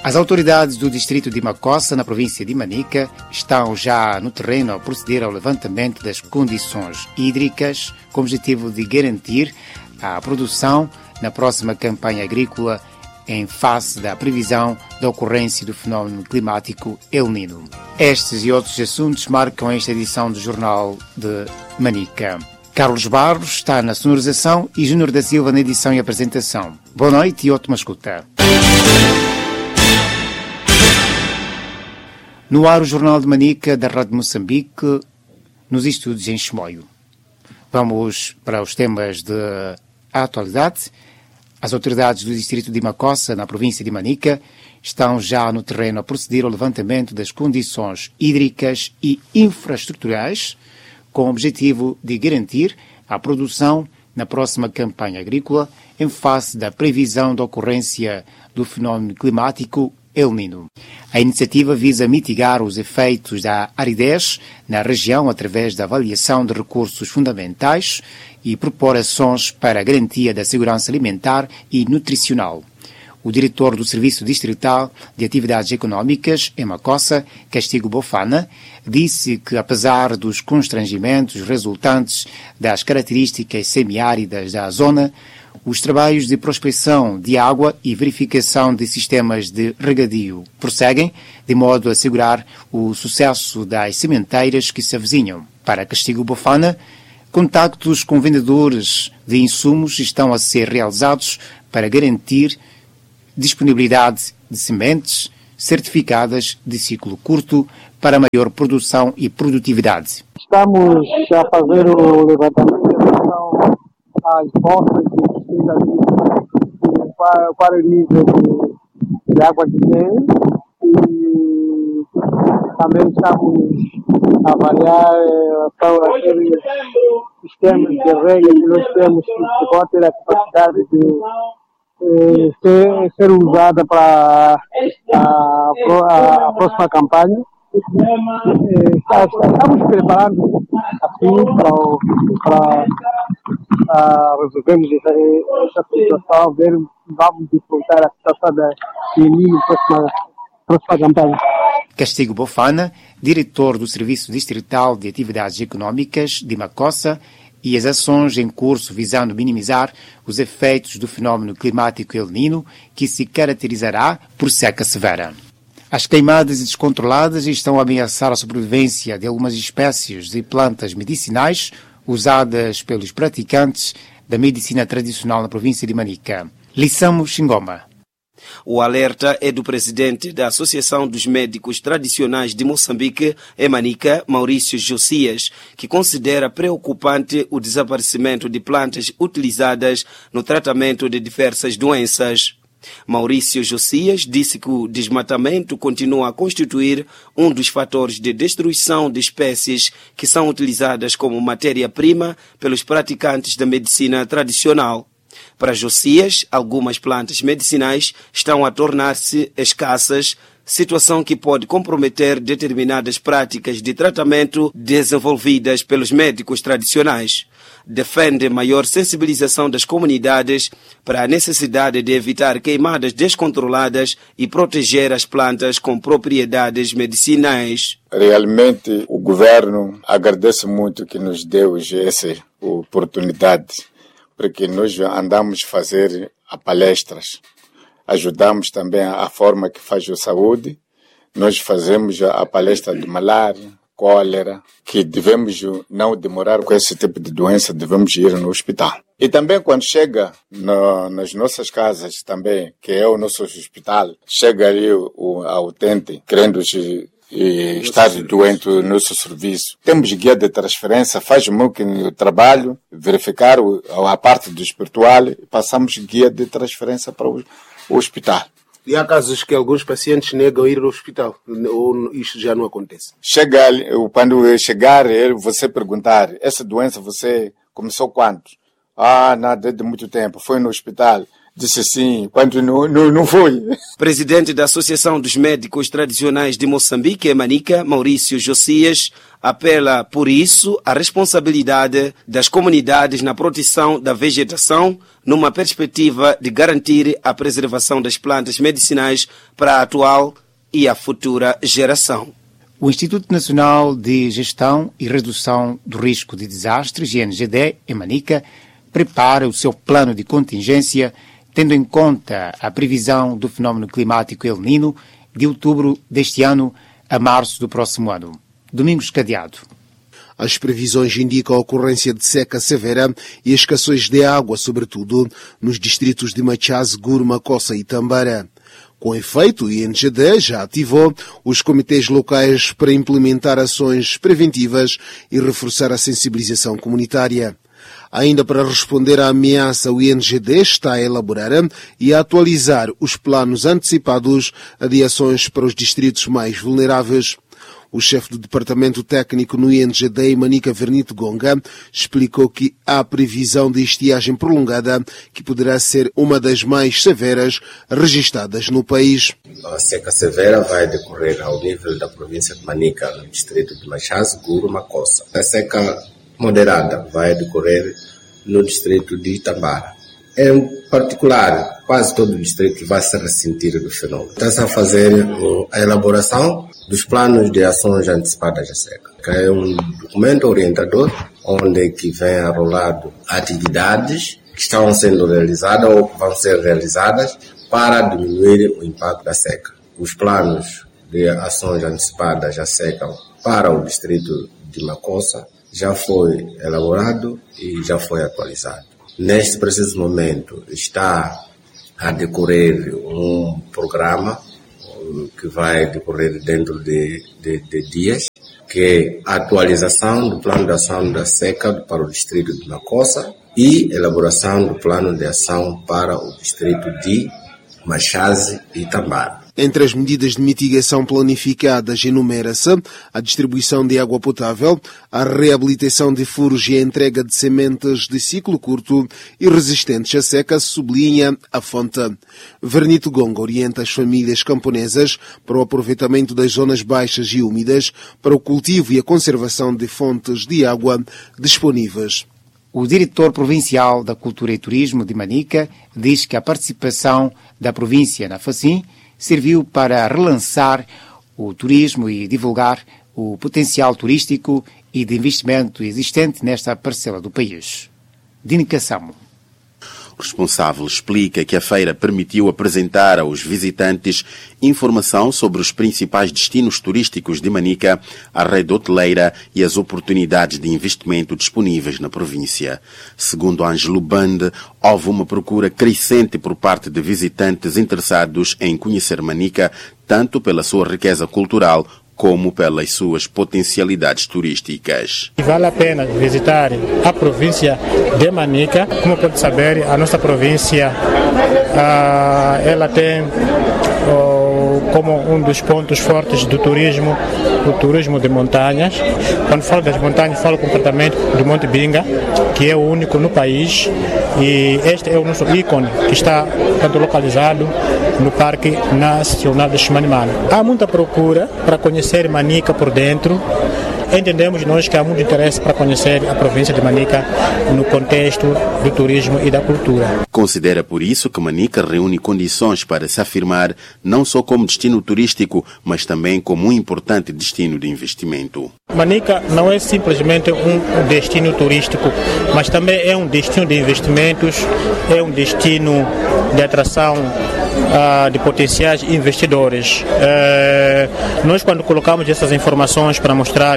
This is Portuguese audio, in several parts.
As autoridades do distrito de Macossa, na província de Manica, estão já no terreno a proceder ao levantamento das condições hídricas com o objetivo de garantir a produção na próxima campanha agrícola em face da previsão da ocorrência do fenómeno climático El Niño. Estes e outros assuntos marcam esta edição do Jornal de Manica. Carlos Barros está na sonorização e Júnior da Silva na edição e apresentação. Boa noite e ótima escuta. No ar, o Jornal de Manica da Rádio Moçambique, nos estúdios em Chimoio. Vamos para os temas de atualidade. As autoridades do distrito de Macossa, na província de Manica, estão já no terreno a proceder ao levantamento das condições hídricas e infraestruturais, com o objetivo de garantir a produção na próxima campanha agrícola em face da previsão da ocorrência do fenómeno climático El Niño. A iniciativa visa mitigar os efeitos da aridez na região através da avaliação de recursos fundamentais e propor ações para a garantia da segurança alimentar e nutricional. O diretor do Serviço Distrital de Atividades Económicas, em Macossa, Castigo Bofana, disse que, apesar dos constrangimentos resultantes das características semiáridas da zona, os trabalhos de prospecção de água e verificação de sistemas de regadio prosseguem, de modo a assegurar o sucesso das sementeiras que se avizinham. Para Castigo Bofana, contactos com vendedores de insumos estão a ser realizados para garantir disponibilidade de sementes certificadas de ciclo curto para maior produção e produtividade. Estamos a fazer o levantamento em relação às bolsas para o nível de água que tem e também estamos a avaliar aqueles sistemas de rega que nós temos que vão ter a capacidade de ser usada para a próxima campanha. Estamos preparando assim para resolvermos essa situação, vamos disputar a situação da próxima campanha. Castigo Bofana, diretor do Serviço Distrital de Atividades Económicas de Macossa, e as ações em curso visando minimizar os efeitos do fenómeno climático El Niño, que se caracterizará por seca severa. As queimadas descontroladas estão a ameaçar a sobrevivência de algumas espécies de plantas medicinais usadas pelos praticantes da medicina tradicional na província de Manica. Lissamo Xingoma. O alerta é do presidente da Associação dos Médicos Tradicionais de Moçambique, em Manica, Maurício Josias, que considera preocupante o desaparecimento de plantas utilizadas no tratamento de diversas doenças. Maurício Josias disse que o desmatamento continua a constituir um dos fatores de destruição de espécies que são utilizadas como matéria-prima pelos praticantes da medicina tradicional. Para Josias, algumas plantas medicinais estão a tornar-se escassas, situação que pode comprometer determinadas práticas de tratamento desenvolvidas pelos médicos tradicionais. Defende maior sensibilização das comunidades para a necessidade de evitar queimadas descontroladas e proteger as plantas com propriedades medicinais. Realmente, o governo agradece muito que nos deu essa oportunidade, porque nós andamos a fazer palestras. Ajudamos também a forma que faz a saúde. Nós fazemos a palestra de malária, cólera, que devemos não demorar com esse tipo de doença, devemos ir no hospital. E também quando chega nas nossas casas também, que é o nosso hospital, chega ali a utente querendo e estar doente no nosso serviço. Temos guia de transferência, faz muito trabalho, verificar a parte do espiritual e passamos guia de transferência para o hospital. E há casos que alguns pacientes negam ir ao hospital, ou isso já não acontece? Quando chegar, você perguntar, essa doença você começou quando? Nada de muito tempo, foi no hospital. Disse sim, quando não foi. Presidente da Associação dos Médicos Tradicionais de Moçambique, Manica, Maurício Josias, apela, por isso, à responsabilidade das comunidades na proteção da vegetação, numa perspectiva de garantir a preservação das plantas medicinais para a atual e a futura geração. O Instituto Nacional de Gestão e Redução do Risco de Desastres, INGD, em Manica, prepara o seu plano de contingência, tendo em conta a previsão do fenómeno climático El Niño de outubro deste ano a março do próximo ano. Domingos Cadeado. As previsões indicam a ocorrência de seca severa e escassez de água, sobretudo nos distritos de Machaz, Gurma, Coça e Tambara. Com efeito, o INGD já ativou os comitês locais para implementar ações preventivas e reforçar a sensibilização comunitária. Ainda para responder à ameaça, o INGD está a elaborar e a atualizar os planos antecipados de ações para os distritos mais vulneráveis. O chefe do Departamento Técnico no INGD, Manica Vernito Gonga, explicou que há previsão de estiagem prolongada, que poderá ser uma das mais severas registradas no país. A seca severa vai decorrer ao nível da província de Manica, no distrito de Machaz, Gurma, Coça. A seca moderada vai decorrer no distrito de Tambara. Em particular, quase todo o distrito vai se ressentir do fenômeno. Está-se a fazer a elaboração dos planos de ações antecipadas da seca, que é um documento orientador onde que vem arrolado atividades que estão sendo realizadas ou que vão ser realizadas para diminuir o impacto da seca. Os planos de ações antecipadas da seca para o distrito de Macossa já foi elaborado e já foi atualizado. Neste preciso momento está a decorrer um programa que vai decorrer dentro de dias, que é a atualização do plano de ação da seca para o distrito de Macossa e elaboração do plano de ação para o distrito de Machaz e Tambara. Entre as medidas de mitigação planificadas enumera-se a distribuição de água potável, a reabilitação de furos e a entrega de sementes de ciclo curto e resistentes à seca, sublinha a fonte. Vernito Gonga orienta as famílias camponesas para o aproveitamento das zonas baixas e úmidas para o cultivo e a conservação de fontes de água disponíveis. O diretor provincial da Cultura e Turismo de Manica diz que a participação da província na FACIM serviu para relançar o turismo e divulgar o potencial turístico e de investimento existente nesta parcela do país. Dini Cassamo. O responsável explica que a feira permitiu apresentar aos visitantes informação sobre os principais destinos turísticos de Manica, a rede hoteleira e as oportunidades de investimento disponíveis na província. Segundo Ângelo Bande, houve uma procura crescente por parte de visitantes interessados em conhecer Manica, tanto pela sua riqueza cultural como pelas suas potencialidades turísticas. Vale a pena visitar a província de Manica. Como pode saber, a nossa província ela tem como um dos pontos fortes do turismo, o turismo de montanhas. Quando falo das montanhas, falo concretamente do Monte Binga, que é o único no país, e este é o nosso ícone, que está localizado no Parque Nacional de Chimanimala. Há muita procura para conhecer Manica por dentro. Entendemos nós que há muito interesse para conhecer a província de Manica no contexto do turismo e da cultura. Considera por isso que Manica reúne condições para se afirmar não só como destino turístico, mas também como um importante destino de investimento. Manica não é simplesmente um destino turístico, mas também é um destino de investimentos, é um destino de atração de potenciais investidores. Nós, quando colocamos essas informações para mostrar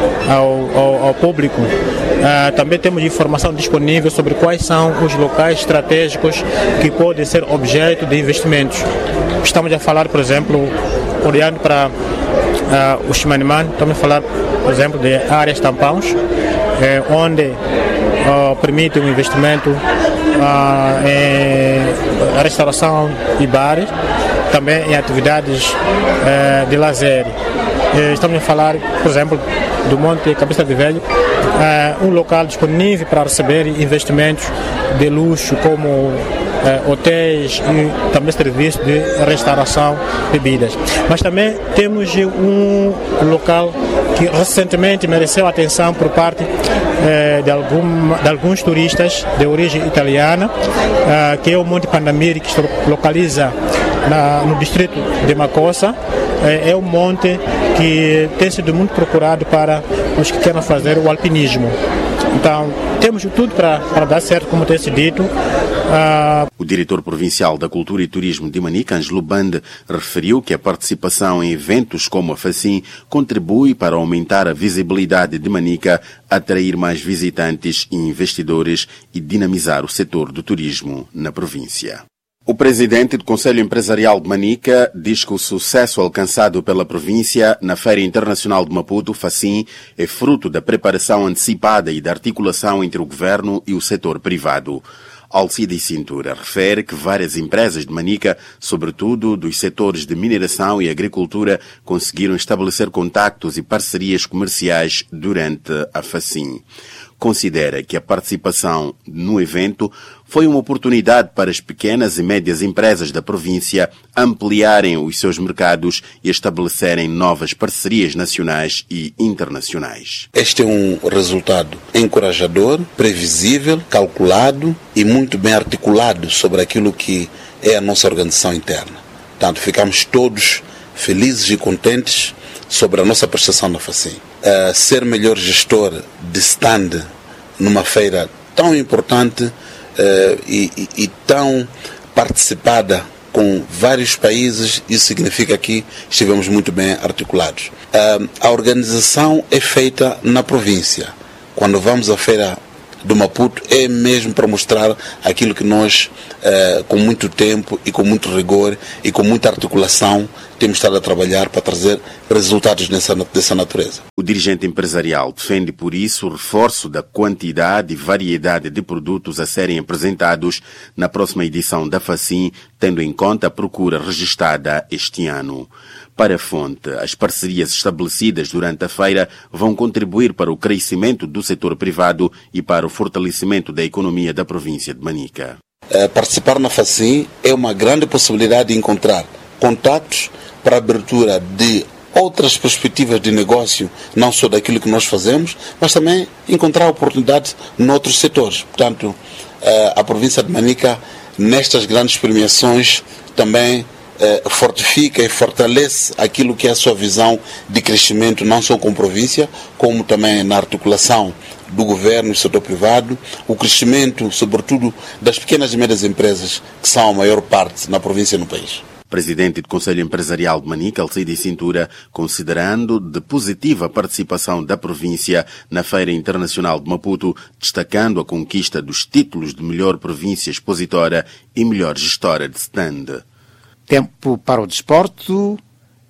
ao público, também temos informação disponível sobre quais são os locais estratégicos que podem ser objeto de investimentos. Estamos a falar, por exemplo, olhando para o Chimanimala, estamos a falar, por exemplo, de áreas tampões, onde permite um investimento em restauração e bares, também em atividades de lazer. Estamos a falar, por exemplo, do Monte Cabeça de Velho, um local disponível para receber investimentos de luxo como hotéis e também serviços de restauração, bebidas. Mas também temos um local que recentemente mereceu atenção por parte de alguns turistas de origem italiana, que é o Monte Pandamiri, que se localiza no distrito de Makossa. É um monte que tem sido muito procurado para os que querem fazer o alpinismo. Então, temos tudo para dar certo, como tem sido dito. O diretor provincial da Cultura e Turismo de Manica, Ângelo Bande, referiu que a participação em eventos como a FACIM contribui para aumentar a visibilidade de Manica, atrair mais visitantes e investidores e dinamizar o setor do turismo na província. O presidente do Conselho Empresarial de Manica diz que o sucesso alcançado pela província na Feira Internacional de Maputo, FACIM, é fruto da preparação antecipada e da articulação entre o governo e o setor privado. Alcides Cintura refere que várias empresas de Manica, sobretudo dos setores de mineração e agricultura, conseguiram estabelecer contactos e parcerias comerciais durante a FACIM. Considera que a participação no evento foi uma oportunidade para as pequenas e médias empresas da província ampliarem os seus mercados e estabelecerem novas parcerias nacionais e internacionais. Este é um resultado encorajador, previsível, calculado e muito bem articulado sobre aquilo que é a nossa organização interna. Portanto, ficamos todos felizes e contentes sobre a nossa prestação na FACIM. Ser melhor gestor de stand numa feira tão importante e tão participada com vários países, isso significa que estivemos muito bem articulados. A organização é feita na província. Quando vamos à feira do Maputo é mesmo para mostrar aquilo que nós, com muito tempo e com muito rigor e com muita articulação, temos estado a trabalhar para trazer resultados dessa natureza. O dirigente empresarial defende, por isso, o reforço da quantidade e variedade de produtos a serem apresentados na próxima edição da FACIM, tendo em conta a procura registada este ano. Para a fonte, as parcerias estabelecidas durante a feira vão contribuir para o crescimento do setor privado e para o fortalecimento da economia da província de Manica. Participar na FACIM é uma grande possibilidade de encontrar contactos para a abertura de outras perspectivas de negócio, não só daquilo que nós fazemos, mas também encontrar oportunidades noutros setores. Portanto, a província de Manica, nestas grandes premiações, também fortifica e fortalece aquilo que é a sua visão de crescimento, não só com a província, como também na articulação do governo e do setor privado, o crescimento, sobretudo, das pequenas e médias empresas, que são a maior parte na província e no país. Presidente do Conselho Empresarial de Manica, Alcides Cintura, considerando de positiva a participação da província na Feira Internacional de Maputo, destacando a conquista dos títulos de melhor província expositora e melhor gestora de stand. Tempo para o desporto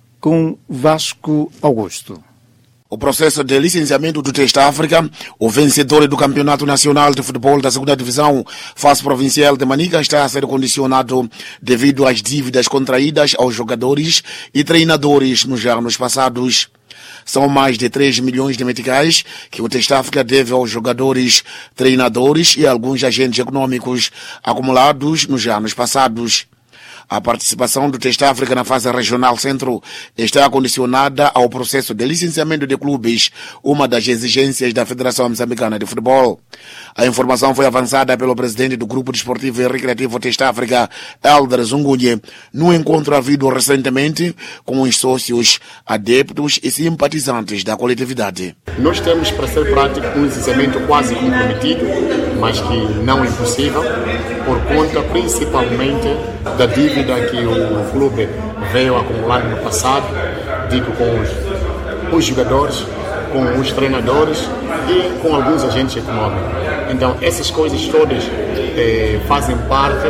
com Vasco Augusto. O processo de licenciamento do Teste África, o vencedor do Campeonato Nacional de Futebol da 2ª Divisão, Fase Provincial de Manica, está a ser condicionado devido às dívidas contraídas aos jogadores e treinadores nos anos passados. São mais de 3 milhões de meticais que o Teste África deve aos jogadores, treinadores e alguns agentes econômicos acumulados nos anos passados. A participação do Teste África na fase regional centro está condicionada ao processo de licenciamento de clubes, uma das exigências da Federação Moçambicana de Futebol. A informação foi avançada pelo presidente do Grupo Desportivo e Recreativo Teste África, Elder Zungunye, no encontro havido recentemente com os sócios, adeptos e simpatizantes da coletividade. Nós temos, para ser prático, um licenciamento quase comprometido, mas que não é impossível, por conta principalmente da dívida que o clube veio acumular no passado, digo com os jogadores, com os treinadores e com alguns agentes econômicos. Então, essas coisas todas fazem parte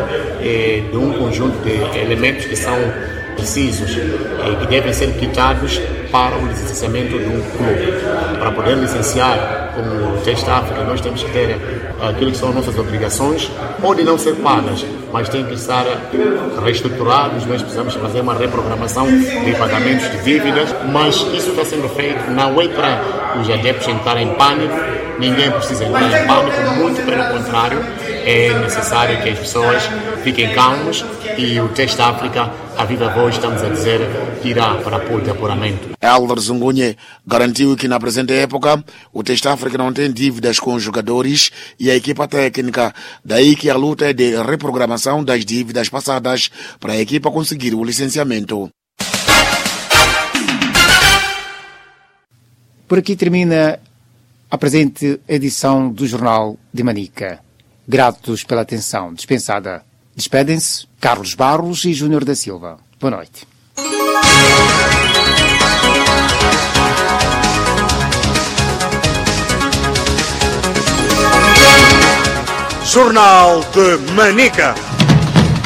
de um conjunto de elementos que são precisos e que devem ser quitados para o licenciamento de um clube. Para poder licenciar como o Teste África, nós temos que ter aquilo que são nossas obrigações, podem não ser pagas, mas têm que estar reestruturados. Nós precisamos fazer uma reprogramação de pagamentos de dívidas, mas isso está sendo feito, não é para os adeptos entrarem em pânico, ninguém precisa entrar em pânico, muito pelo contrário, é necessário que as pessoas fiquem calmos e o Teste África, a viva voz, estamos a dizer, irá para apoio de apuramento. Elder Zungunye garantiu que na presente época o Teste África não tem dívidas com os jogadores e a equipa técnica, daí que a luta é de reprogramação das dívidas passadas para a equipa conseguir o licenciamento. Por aqui termina a presente edição do Jornal de Manica. Gratos pela atenção dispensada. Despedem-se Carlos Barros e Júnior da Silva. Boa noite. Jornal de Manica.